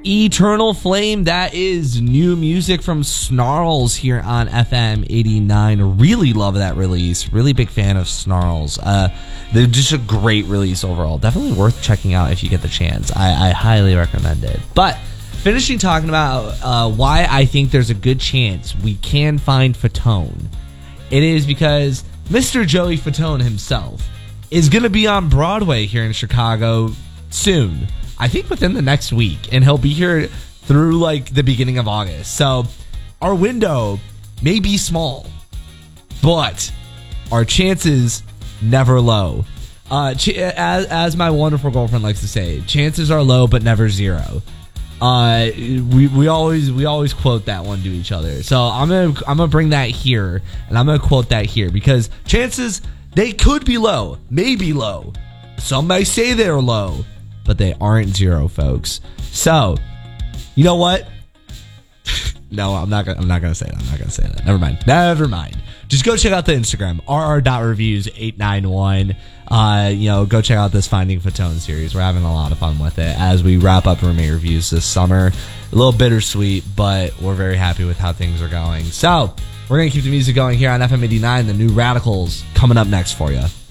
Eternal Flame, that is new music from Snarls here on FM 89. Really love that release. Really big fan of Snarls. They're just a great release overall. Definitely worth checking out if you get the chance. I highly recommend it. But finishing talking about why I think there's a good chance we can find Fatone, it is because Mr. Joey Fatone himself is going to be on Broadway here in Chicago soon. I think within the next week, and he'll be here through like the beginning of August. So our window may be small, but our chances never low. As my wonderful girlfriend likes to say, chances are low but never zero. We always quote that one to each other. So I'm gonna bring that here, and I'm gonna quote that here because chances, they could be low, maybe low. Some may say they're low, but they aren't zero, folks. So, you know what? No, I'm not gonna say that. I'm not gonna say that. Never mind. Just go check out the Instagram, rr.reviews891. Go check out this Finding Fatone series. We're having a lot of fun with it as we wrap up roommate reviews this summer. A little bittersweet, but we're very happy with how things are going. So, we're gonna keep the music going here on FM 89. The New Radicals coming up next for you.